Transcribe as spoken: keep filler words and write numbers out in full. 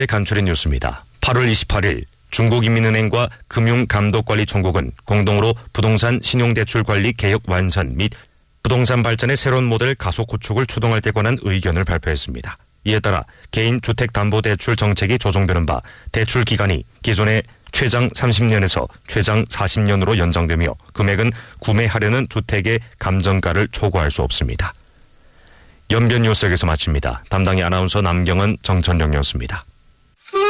간추린 뉴스입니다. 팔월 이십팔일 중국인민은행과 금융감독관리총국은 공동으로 부동산 신용대출관리 개혁 완산 및 부동산 발전의 새로운 모델 가속 구축을 추동할 데 관한 의견을 발표했습니다. 이에 따라 개인주택담보대출 정책이 조정되는 바 대출 기간이 기존의 최장 삼십 년에서 최장 사십 년으로 연장되며 금액은 구매하려는 주택의 감정가를 초과할 수 없습니다. 연변 뉴스 여기서 마칩니다. 담당의 아나운서 남경은, 정천령이었습니다.